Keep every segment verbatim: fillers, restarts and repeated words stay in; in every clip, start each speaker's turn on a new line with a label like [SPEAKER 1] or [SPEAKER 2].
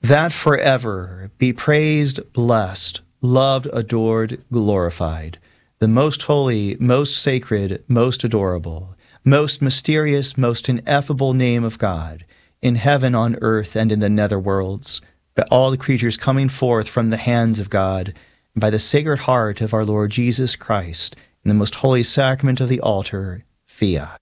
[SPEAKER 1] that forever be praised, blessed, loved, adored, glorified, the most holy, most sacred, most adorable, most mysterious, most ineffable name of God, in heaven, on earth, and in the nether worlds, by all the creatures coming forth from the hands of God, and by the Sacred Heart of our Lord Jesus Christ, in the most holy sacrament of the altar, Fiat.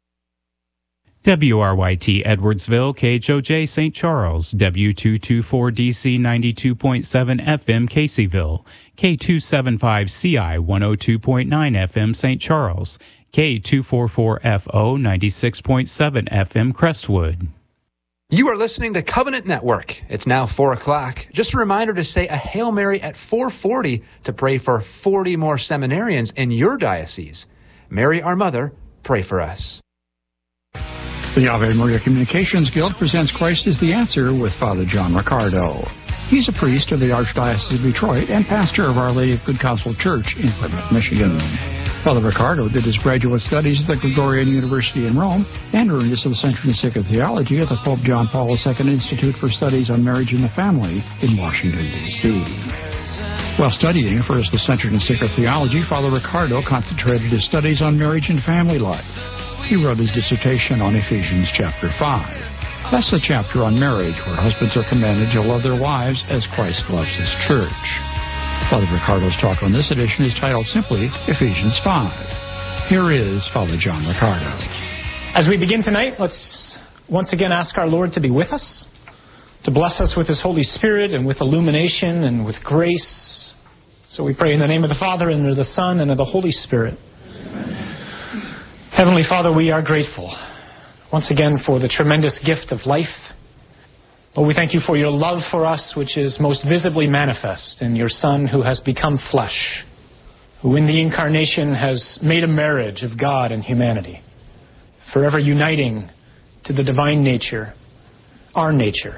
[SPEAKER 2] W R Y T Edwardsville, K H O J Saint Charles, W two twenty-four D C ninety-two point seven F M Caseyville, K two seventy-five C I one oh two point nine F M Saint Charles, K two forty-four F O ninety-six point seven F M Crestwood.
[SPEAKER 3] You are listening to Covenant Network. It's now four o'clock. Just a reminder to say a Hail Mary at four forty to pray for forty more seminarians in your diocese. Mary, our Mother, pray for us.
[SPEAKER 4] The Ave Maria Communications Guild presents Christ is the Answer with Father John Ricardo. He's a priest of the Archdiocese of Detroit and pastor of Our Lady of Good Counsel Church in Plymouth, Michigan. Father Ricardo did his graduate studies at the Gregorian University in Rome and earned his Licentiate in Sacred Theology at the Pope John Paul the Second Institute for Studies on Marriage and the Family in Washington, D C While studying for his Licentiate in Sacred Theology, Father Ricardo concentrated his studies on marriage and family life. He wrote his dissertation on Ephesians chapter five. That's the chapter on marriage, where husbands are commanded to love their wives as Christ loves his church. Father Ricardo's talk on this edition is titled simply Ephesians five. Here is Father John Ricardo.
[SPEAKER 5] As we begin tonight, let's once again ask our Lord to be with us, to bless us with his Holy Spirit and with illumination and with grace. So we pray in the name of the Father, and of the Son, and of the Holy Spirit. Heavenly Father, we are grateful once again for the tremendous gift of life. Lord, we thank you for your love for us, which is most visibly manifest in your Son who has become flesh, who in the incarnation has made a marriage of God and humanity, forever uniting to the divine nature, our nature,